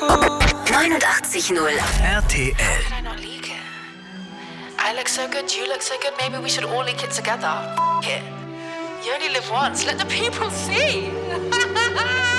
89.0 RTL. Can I not leak it? I look so good, you look so good, maybe we should all leak it together. F it. You only live once, let the people see.